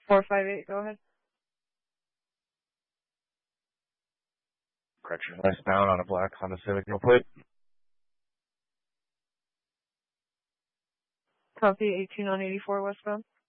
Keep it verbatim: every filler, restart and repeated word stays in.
four five eight, go ahead. Correction, westbound on a black Honda Civic, no plate. Copy, eighteen on eighty-four westbound.